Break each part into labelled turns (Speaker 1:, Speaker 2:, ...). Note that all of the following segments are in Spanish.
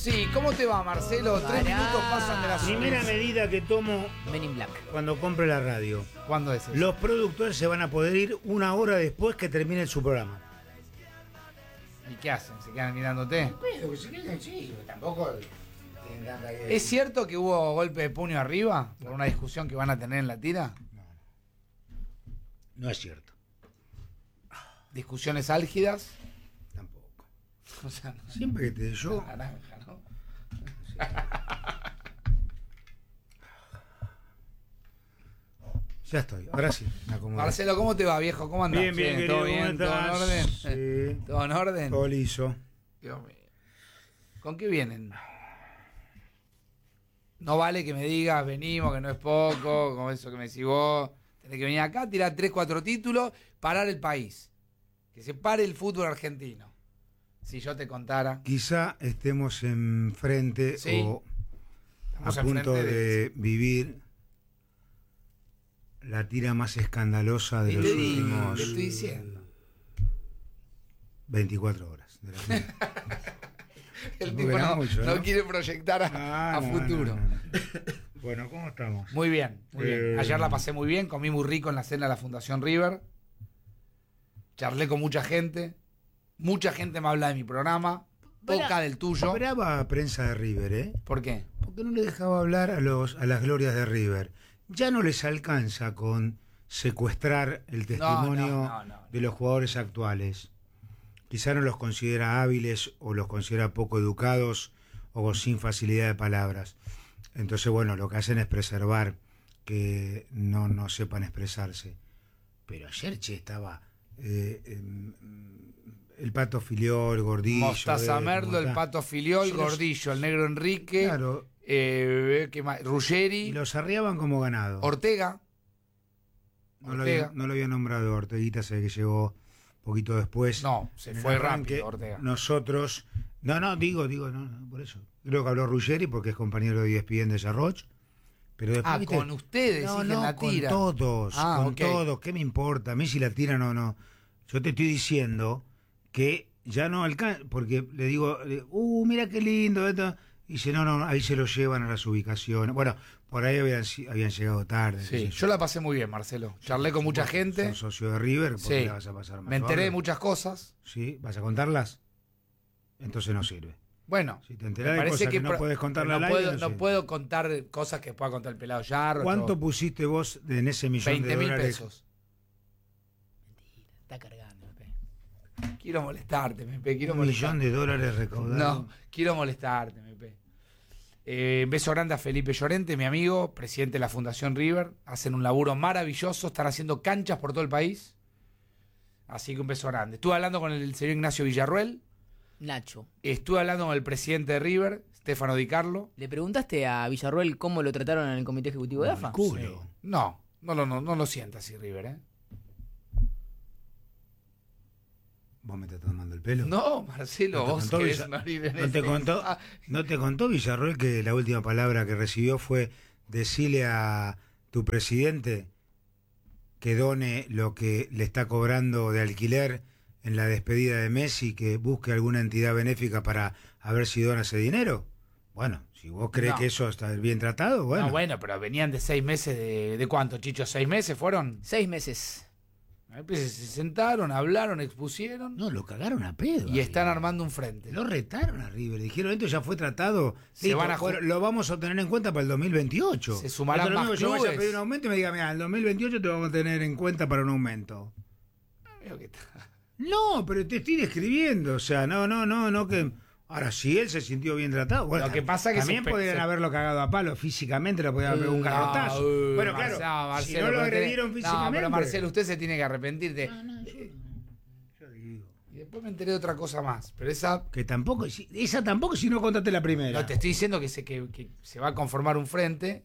Speaker 1: Sí, ¿cómo te va, Marcelo? 3 minutos pasan de las
Speaker 2: Primera medida que tomo
Speaker 3: Men in Black.
Speaker 2: cuando compre la radio.
Speaker 1: ¿Cuándo es eso?
Speaker 2: Los productores se van a poder ir una hora después que termine su programa.
Speaker 1: ¿Y qué hacen? ¿Se quedan mirándote?
Speaker 2: Pero que se queden, sí, tampoco tienen tanta idea.
Speaker 1: ¿Es cierto que hubo golpe de puño arriba por una discusión que van a tener en la tira?
Speaker 2: No es cierto.
Speaker 1: ¿Discusiones álgidas?
Speaker 2: Tampoco.
Speaker 1: O sea, no sé.
Speaker 2: Siempre que te yo.
Speaker 1: Naranja, ¿no?
Speaker 2: Ya estoy, ahora sí, me acomodo.
Speaker 1: Marcelo, ¿cómo te va, viejo? ¿Cómo andás?
Speaker 2: Bien, bien, querido,
Speaker 1: ¿Todo
Speaker 2: ¿cómo
Speaker 1: bien? ¿Todo en
Speaker 2: estás?
Speaker 1: orden?
Speaker 2: Sí.
Speaker 1: ¿Todo en orden?
Speaker 2: Todo liso.
Speaker 1: Dios mío. ¿Con qué vienen? No vale que me digas, venimos, que no es poco, como eso que me decís vos. Tenés que venir acá, tirar 3, 4 títulos, parar el país. Que se pare el fútbol argentino. Si yo te contara.
Speaker 2: Quizá estemos enfrente
Speaker 1: Sí.
Speaker 2: o
Speaker 1: Estamos
Speaker 2: a punto
Speaker 1: enfrente
Speaker 2: de vivir la tira más escandalosa de
Speaker 1: Y
Speaker 2: los
Speaker 1: te di-
Speaker 2: últimos
Speaker 1: te estoy diciendo.
Speaker 2: 24 horas. De la tira.
Speaker 1: El
Speaker 2: Porque
Speaker 1: tipo
Speaker 2: era
Speaker 1: no,
Speaker 2: mucho,
Speaker 1: no
Speaker 2: ¿no?
Speaker 1: quiere proyectar a
Speaker 2: No,
Speaker 1: futuro.
Speaker 2: no. Bueno, ¿cómo estamos?
Speaker 1: Muy bien, muy bien. Ayer la pasé muy bien, comí muy rico en la cena de la Fundación River. Charlé con mucha gente. Mucha gente me habla de mi programa. Poca del tuyo.
Speaker 2: Brava prensa de River, ¿eh?
Speaker 1: ¿Por qué?
Speaker 2: Porque no le dejaba hablar a las glorias de River. Ya no les alcanza con secuestrar el testimonio
Speaker 1: no.
Speaker 2: de los jugadores actuales. Quizá no los considera hábiles o los considera poco educados o sin facilidad de palabras. Entonces, bueno, lo que hacen es preservar que no sepan expresarse. Pero ayer, che, estaba el Pato Filiol, Gordillo.
Speaker 1: Mostaza Merlo, el Pato Filiol,
Speaker 2: Yo los-
Speaker 1: Gordillo, el Negro Enrique,
Speaker 2: Claro,
Speaker 1: ¿qué más?
Speaker 2: y
Speaker 1: Ruggeri,
Speaker 2: los arriaban como ganado.
Speaker 1: Ortega.
Speaker 2: No lo
Speaker 1: Ortega.
Speaker 2: había nombrado Orteguita, sé que llegó poquito después.
Speaker 1: No, se
Speaker 2: En el
Speaker 1: fue
Speaker 2: arranque,
Speaker 1: rápido, Ortega.
Speaker 2: Nosotros, digo, no, por eso. Creo que habló Ruggeri porque es compañero de ESPN de Sarroch. Pero después,
Speaker 1: Ah,
Speaker 2: ¿viste?
Speaker 1: con ustedes,
Speaker 2: No,
Speaker 1: dije, en la
Speaker 2: con
Speaker 1: tira.
Speaker 2: todos,
Speaker 1: Ah,
Speaker 2: con
Speaker 1: ok.
Speaker 2: todos. ¿Qué me importa? A mí si la tira no. Yo te estoy diciendo que ya no alcanza, porque le digo, mira qué lindo esto. Y dice, no, ahí se lo llevan a las ubicaciones. Bueno, por ahí habían llegado tarde.
Speaker 1: Sí,
Speaker 2: qué sé
Speaker 1: yo la pasé muy bien, Marcelo. Charlé con mucha gente.
Speaker 2: Sos socio de River, ¿por qué
Speaker 1: Sí.
Speaker 2: la vas a pasar mal?
Speaker 1: Me enteré de
Speaker 2: Solo?
Speaker 1: muchas cosas.
Speaker 2: ¿Sí? ¿Vas a contarlas? Entonces no sirve.
Speaker 1: Bueno,
Speaker 2: Si te enterás de cosas que no puedes contarle al
Speaker 1: no
Speaker 2: aire,
Speaker 1: puedo,
Speaker 2: no
Speaker 1: no
Speaker 2: sirve.
Speaker 1: puedo contar cosas que pueda contar el pelado Yarro.
Speaker 2: ¿Cuánto pusiste vos en ese millón de
Speaker 1: 20.000
Speaker 2: dólares?
Speaker 1: pesos.
Speaker 3: Mentira, está cargando, Pepe.
Speaker 1: Quiero molestarte, Mepe. Quiero
Speaker 2: Un millón
Speaker 1: molestarte.
Speaker 2: de dólares recaudados.
Speaker 1: No, quiero molestarte, Mepe. Beso grande a Felipe Llorente, mi amigo, presidente de la Fundación River. Hacen un laburo maravilloso, están haciendo canchas por todo el país. Así que un beso grande. Estuve hablando con el señor Ignacio Villarruel.
Speaker 3: Nacho,
Speaker 1: Estuve hablando con el presidente de River, Stefano Di Carlo.
Speaker 3: ¿le preguntaste a Villarroel cómo lo trataron en el comité ejecutivo de AFA?
Speaker 2: Culo.
Speaker 1: No lo sienta así, River, ¿eh?
Speaker 2: ¿Vos me estás tomando el pelo?
Speaker 1: No, Marcelo,
Speaker 2: ¿No te
Speaker 1: vos
Speaker 2: contó
Speaker 1: querés
Speaker 2: Villa-
Speaker 1: morir en
Speaker 2: ¿No te
Speaker 1: este-
Speaker 2: contó,
Speaker 1: Ah,
Speaker 2: ¿No te contó Villarroel que la última palabra que recibió fue decirle a tu presidente que done lo que le está cobrando de alquiler en la despedida de Messi, que busque alguna entidad benéfica para a ver si dona ese dinero? Bueno, si vos crees
Speaker 1: No.
Speaker 2: que eso está bien tratado, bueno.
Speaker 1: No, bueno, pero venían de 6 meses ¿de cuánto, Chicho? ¿6 meses fueron?
Speaker 3: 6 meses.
Speaker 1: Pues se sentaron, hablaron, expusieron
Speaker 2: No, lo cagaron a pedo.
Speaker 1: y
Speaker 2: ahí.
Speaker 1: están armando un frente.
Speaker 2: Lo retaron a River, dijeron, esto ya fue tratado,
Speaker 1: Se van a
Speaker 2: bueno, lo vamos a tener en cuenta para el 2028.
Speaker 1: Se sumarán
Speaker 2: Esto es lo
Speaker 1: más
Speaker 2: mismo, yo voy a
Speaker 1: clubes.
Speaker 2: pedir un aumento y me diga, mira, el 2028 te vamos a tener en cuenta para un aumento.
Speaker 1: Veo que está-
Speaker 2: No, pero te estoy describiendo, o sea, no, que... Ahora, si él se sintió bien tratado, bueno,
Speaker 1: Lo que pasa es que
Speaker 2: también
Speaker 1: se-
Speaker 2: podrían
Speaker 1: se-
Speaker 2: haberlo cagado a palo físicamente, lo podían haber pegado un carrotazo. Bueno, claro,
Speaker 1: Marcelo,
Speaker 2: si no lo
Speaker 1: pero
Speaker 2: agredieron
Speaker 1: No,
Speaker 2: físicamente...
Speaker 1: pero Marcelo, usted se tiene que arrepentir de...
Speaker 2: Yo digo,
Speaker 1: Y después me enteré de otra cosa más, pero esa...
Speaker 2: que tampoco, esa tampoco si no contaste la primera.
Speaker 1: No, te estoy diciendo que que se va a conformar un frente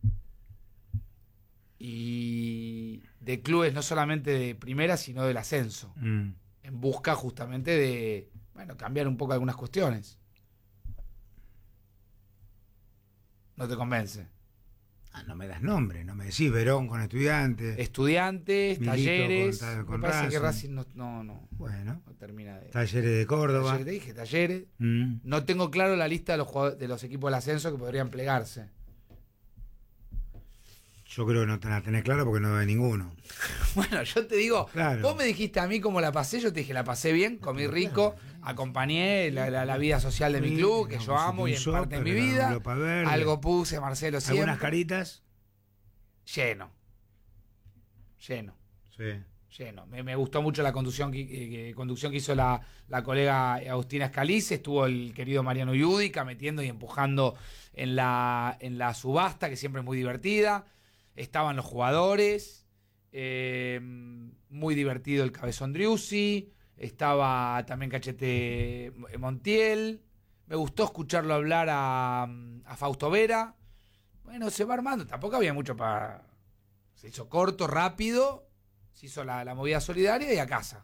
Speaker 1: y de clubes no solamente de primera, sino del ascenso,
Speaker 2: Mm.
Speaker 1: en busca justamente de, bueno, cambiar un poco algunas cuestiones. ¿No te convence?
Speaker 2: No me das nombre, no me decís Verón con Estudiantes.
Speaker 1: Estudiantes,
Speaker 2: Milito
Speaker 1: Talleres.
Speaker 2: con
Speaker 1: Me parece que
Speaker 2: Racing.
Speaker 1: Racing no
Speaker 2: Bueno,
Speaker 1: termina de.
Speaker 2: Talleres de Córdoba.
Speaker 1: Talleres, te dije, Talleres.
Speaker 2: Mm.
Speaker 1: No tengo claro la lista de los equipos del ascenso que podrían plegarse.
Speaker 2: Yo creo que no te la tenés claro porque no hay ninguno.
Speaker 1: Bueno, yo te digo,
Speaker 2: Claro.
Speaker 1: vos me dijiste a mí cómo la pasé, yo te dije, la pasé bien, comí rico, acompañé la vida social de mi
Speaker 2: Sí,
Speaker 1: club, que
Speaker 2: ganamos
Speaker 1: yo amo y en
Speaker 2: un
Speaker 1: parte de mi
Speaker 2: súper,
Speaker 1: vida.
Speaker 2: ganamos Europa Verde.
Speaker 1: Algo puse, Marcelo, siempre.
Speaker 2: Algunas caritas.
Speaker 1: Lleno.
Speaker 2: Sí.
Speaker 1: Me gustó mucho la conducción que hizo la colega Agustina Scalise. Estuvo el querido Mariano Yudica metiendo y empujando en la subasta, que siempre es muy divertida. Estaban los jugadores. Muy divertido el Cabezón Driussi. Estaba también Cachete Montiel. Me gustó escucharlo hablar a Fausto Vera. Bueno, se va armando. Tampoco había mucho para... Se hizo corto, rápido. Se hizo la movida solidaria y a casa.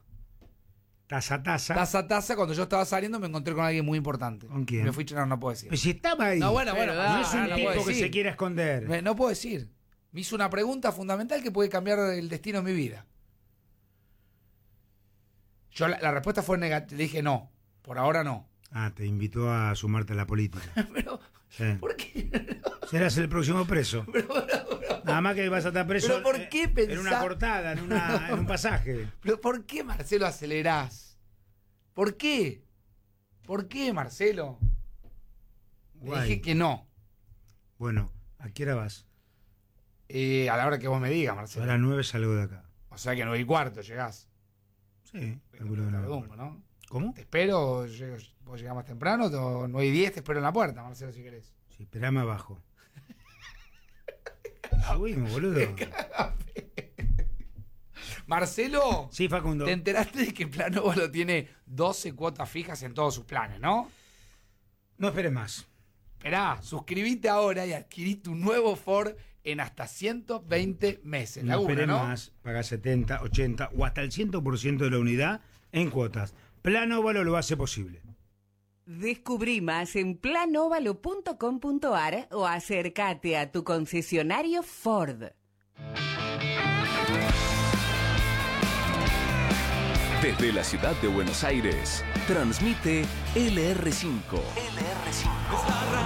Speaker 2: Taza.
Speaker 1: Cuando yo estaba saliendo me encontré con alguien muy importante.
Speaker 2: ¿Con quién?
Speaker 1: Me fui, no puedo decir.
Speaker 2: Pues si estaba ahí.
Speaker 1: No, bueno,
Speaker 2: No es un
Speaker 1: no
Speaker 2: tipo
Speaker 1: puedo
Speaker 2: que
Speaker 1: decir.
Speaker 2: se quiera esconder.
Speaker 1: No puedo decir. Me hizo una pregunta fundamental que puede cambiar el destino de mi vida. Yo la respuesta fue negativa. Le dije no. Por ahora no.
Speaker 2: Te invitó a sumarte a la política.
Speaker 1: Pero,
Speaker 2: Sí.
Speaker 1: ¿por qué?
Speaker 2: Serás el próximo preso. Nada más que vas a estar preso
Speaker 1: ¿Pero por qué
Speaker 2: en una cortada, en un pasaje.
Speaker 1: Pero ¿por qué, Marcelo, acelerás? ¿Por qué? ¿Por qué, Marcelo? Le
Speaker 2: Guay.
Speaker 1: dije que no.
Speaker 2: Bueno, ¿a qué hora vas?
Speaker 1: A la hora que vos me digas,
Speaker 2: A
Speaker 1: Marcelo.
Speaker 2: las 9 salgo de acá.
Speaker 1: O sea que 9:15 llegás.
Speaker 2: Sí, calculo que
Speaker 1: Te
Speaker 2: no.
Speaker 1: redungo, ¿no?
Speaker 2: ¿Cómo?
Speaker 1: Te espero, vos llegás más temprano, 9:10 te espero en la puerta, Marcelo, si querés.
Speaker 2: Sí, esperame abajo. Subimos, boludo.
Speaker 1: Marcelo,
Speaker 2: Sí, Facundo.
Speaker 1: te enteraste de que Planóvalo tiene 12 cuotas fijas en todos sus planes, ¿no?
Speaker 2: No esperes más.
Speaker 1: Esperá, suscribite ahora y adquirí tu nuevo Ford en hasta 120 meses. La
Speaker 2: No
Speaker 1: una,
Speaker 2: esperes
Speaker 1: ¿no?
Speaker 2: más. Paga 70, 80 o hasta el 100% de la unidad en cuotas. Planóvalo lo hace posible.
Speaker 4: Descubrí más en planovalo.com.ar o acércate a tu concesionario Ford.
Speaker 5: Desde la ciudad de Buenos Aires, transmite LR5.